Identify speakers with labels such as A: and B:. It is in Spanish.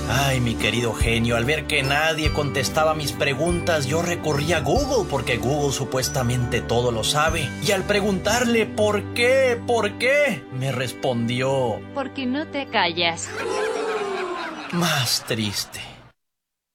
A: Ay, mi querido genio, al ver que nadie contestaba mis preguntas, yo recurrí a Google, porque Google supuestamente todo lo sabe. Y al preguntarle ¿por qué? Me respondió:
B: ¿Por qué no te callas?
A: más triste.